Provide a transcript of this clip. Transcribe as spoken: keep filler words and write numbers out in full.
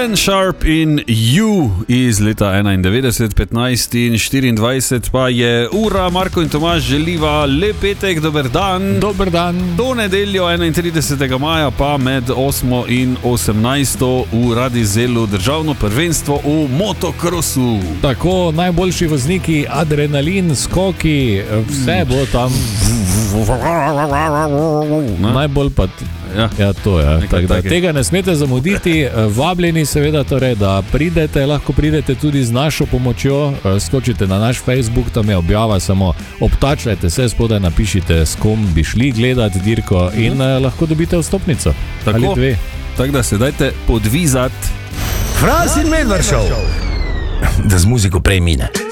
Stan Sharp in You iz leta enaindevetdeset, petnajst in štiriindvajset pa je ura. Marko in Tomaž želiva lep petek, dober dan. Dober dan. To nedeljo enaintridesetega maja pa med osmo in osemnajsto v Radizelu državno prvenstvo v motokrosu. Tako, najboljši vozniki, adrenalin, skoki, vse bo tam. Najbolj pa... Ja, ja to je. Ja. Tega ne smete zamuditi. Vabljeni seveda, torej, da pridete, lahko pridete tudi z našo pomočjo. Skočite na naš Facebook, tam je objava, samo obtačajte se spodaj, napišite, s kom bi šli gledati dirko in uh, lahko dobite vstopnico. Tako, ali dve. Tako da se dajte podvizati. Fras in Medvard Show. Da z muziko prej mine.